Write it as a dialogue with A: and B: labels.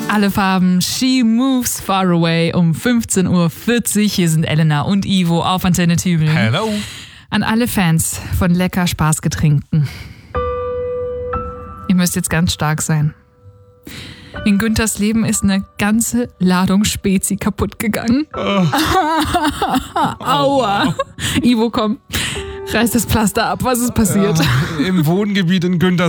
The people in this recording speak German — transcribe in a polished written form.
A: Alle Farben, She Moves Far Away um 15.40 Uhr. Hier sind Elena und Ivo auf Antenne Tübingen.
B: Hello.
A: An alle Fans von lecker Spaßgetränken. Ihr müsst jetzt ganz stark sein. In Günthers Leben ist eine ganze Ladung Spezi kaputt gegangen. Aua. Ivo, komm, reiß das Pflaster ab. Was ist passiert?
B: Im Wohngebiet in Günthers